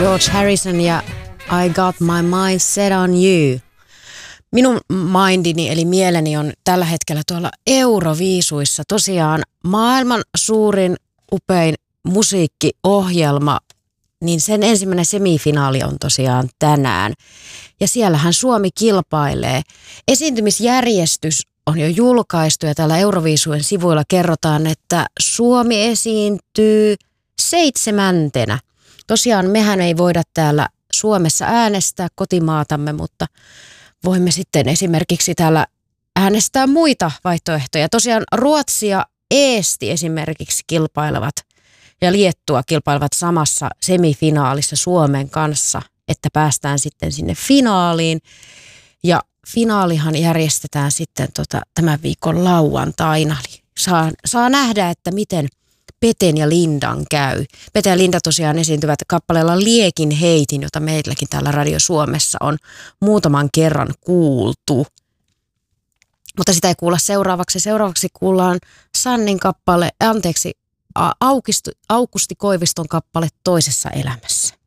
George Harrison ja I Got My Mind Set On You. Minun mindini eli mieleni on tällä hetkellä tuolla Euroviisuissa. Tosiaan maailman suurin, upein musiikkiohjelma, niin sen ensimmäinen semifinaali on tosiaan tänään. Ja siellähän Suomi kilpailee. Esiintymisjärjestys on jo julkaistu ja täällä Euroviisujen sivuilla kerrotaan, että Suomi esiintyy 7. Tosiaan mehän ei voida täällä Suomessa äänestää kotimaatamme, mutta voimme sitten esimerkiksi täällä äänestää muita vaihtoehtoja. Tosiaan Ruotsi ja Eesti esimerkiksi kilpailevat ja Liettua kilpailevat samassa semifinaalissa Suomen kanssa, että päästään sitten sinne finaaliin. Ja finaalihan järjestetään sitten tämän viikon lauantaina. Saa nähdä, että miten Peten ja Lindan käy. Pete ja Linda tosiaan esiintyvät kappaleella Liekin heitin, jota meilläkin täällä Radio Suomessa on muutaman kerran kuultu. Mutta sitä ei kuulla seuraavaksi. Seuraavaksi kuullaan Sannin kappale, Aukusti Koiviston kappale Toisessa elämässä.